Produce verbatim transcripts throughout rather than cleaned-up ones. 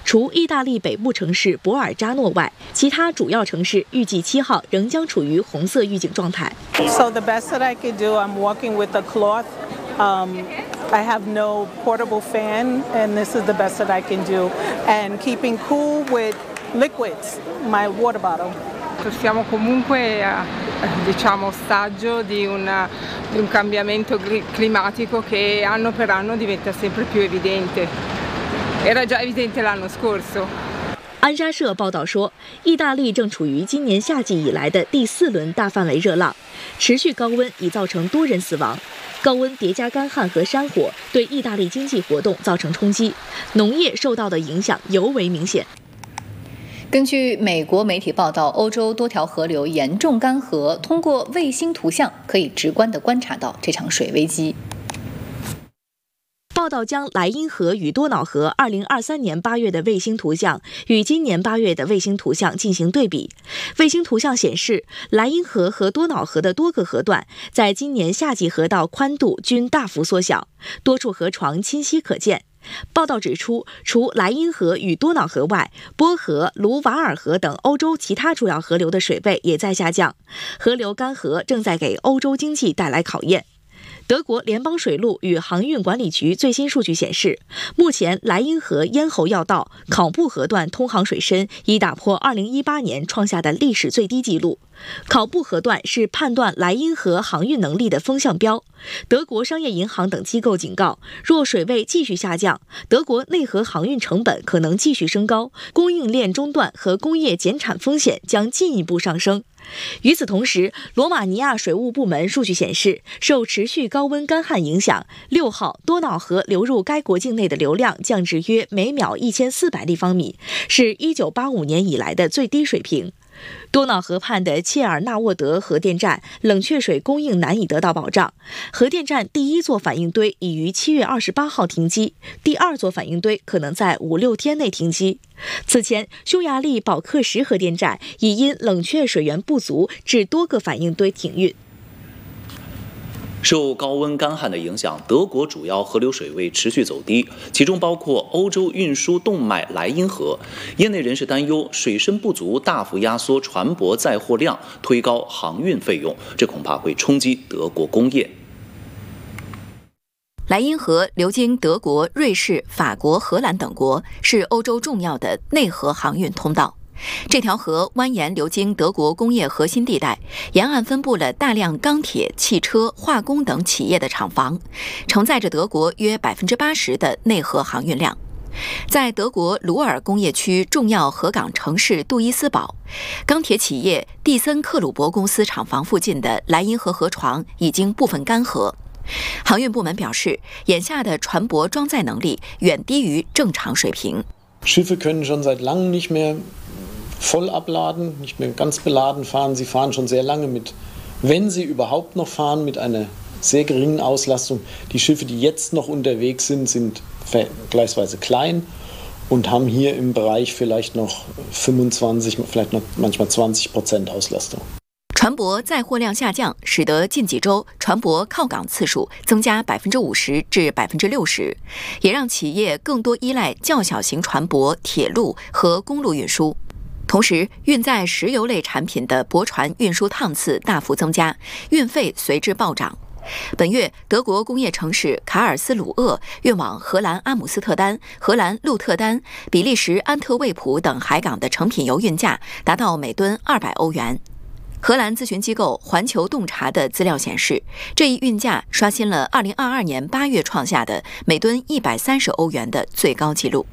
除意大利北部城市博尔扎诺外，其他主要城市预计七号仍将处于红色预警状态。 So the best that I could do, I'm working with a cloth. Um, I have no portable fan, and this is the best that I can do. And keeping cool with liquids, my water bottle. Siamo comunque a, diciamo, ostaggio di un, di un cambiamento climatico che anno per anno diventa sempre più evidente. Era già evidente l'anno scorso. 安莎社报道说，意大利正处于今年夏季以来的第四轮大范围热浪，持续高温已造成多人死亡。高温叠加干旱和山火，对意大利经济活动造成冲击，农业受到的影响尤为明显。 根据美国媒体报道，欧洲多条河流严重干涸，通过卫星图像可以直观地观察到这场水危机。 报道将莱茵河与多瑙河二零二三年八月的卫星图像与今年八月的卫星图像进行对比。卫星图像显示，莱茵河和多瑙河的多个河段在今年夏季河道宽度均大幅缩小，多处河床清晰可见。报道指出，除莱茵河与多瑙河外，波河、卢瓦尔河等欧洲其他主要河流的水位也在下降，河流干涸正在给欧洲经济带来考验。德国联邦水路与航运管理局最新数据显示，目前莱茵河咽喉要道考布河段通航水深已打破二零一八年创下的历史最低纪录。考布河段是判断莱茵河航运能力的风向标。德国商业银行等机构警告，若水位继续下降，德国内河航运成本可能继续升高，供应链中断和工业减产风险将进一步上升。与此同时，罗马尼亚水务部门数据显示，受持续高温干旱影响，六号多瑙河流入该国境内的流量降至约每秒一千四百立方米，是一九八五年以来的最低水平。多瑙河畔的切尔纳沃德核电站冷却水供应难以得到保障，核电站第一座反应堆已于七月二十八号停机，第二座反应堆可能在五六天内停机。此前，匈牙利保克什核电站已因冷却水源不足，致多个反应堆停运。 受高温干旱的影响，德国主要河流水位持续走低，其中包括欧洲运输动脉莱茵河。业内人士担忧，水深不足大幅压缩船舶载货量，推高航运费用，这恐怕会冲击德国工业。 莱茵河流经德国、瑞士、法国、荷兰等国，是欧洲重要的内河航运通道。这条河蜿蜒流经德国工业核心地带，沿岸分布了大量钢铁、汽车、化工等企业的厂房，承载着德国约百分之八十的内河航运量。在德国鲁尔工业区重要河港城市杜伊斯堡，钢铁企业蒂森克鲁伯公司厂房附近的莱茵河河床已经部分干涸。航运部门表示，眼下的船舶装载能力远低于正常水平。 Schiffe können schon seit langem nicht mehr voll abladen, nicht mehr ganz beladen fahren. Sie fahren schon sehr lange mit, wenn sie überhaupt noch fahren, mit einer sehr geringen Auslastung. Die Schiffe, die jetzt noch unterwegs sind, sind vergleichsweise klein und haben hier im Bereich vielleicht noch fünfundzwanzig, vielleicht noch manchmal zwanzig Prozent Auslastung. 船舶载货量下降，使得近几周船舶靠港次数增加百分之五十至百分之六十，也让企业更多依赖较小型船舶、铁路和公路运输。同时，运载石油类产品的驳船运输趟次大幅增加，运费随之暴涨。本月，德国工业城市卡尔斯鲁厄运往荷兰阿姆斯特丹、荷兰鹿特丹、比利时安特卫普等海港的成品油运价达到每吨二百欧元。荷兰咨询机构环球洞察的资料显示，这一运价刷新了二零二二年八月创下的每吨一百三十欧元的最高纪录。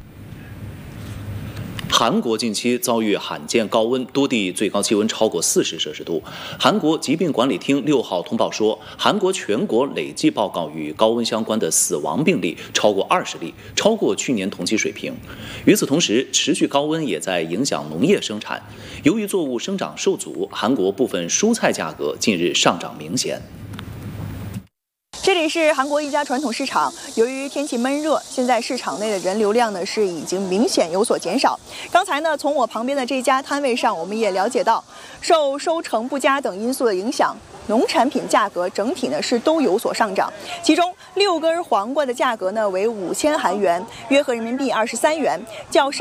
韩国近期遭遇罕见高温，多地最高气温超过四十摄氏度。韩国疾病管理厅六号通报说，韩国全国累计报告与高温相关的死亡病例超过二十例，超过去年同期水平。与此同时，持续高温也在影响农业生产。由于作物生长受阻，韩国部分蔬菜价格近日上涨明显。 这里是韩国一家传统市场，由于天气闷热，现在市场内的人流量呢是已经明显有所减少。刚才呢，从我旁边的这家摊位上，我们也了解到，受收成不佳等因素的影响，农产品价格整体呢是都有所上涨。其中六根黄瓜的价格呢为五千韩元，约合人民币二十三元，较上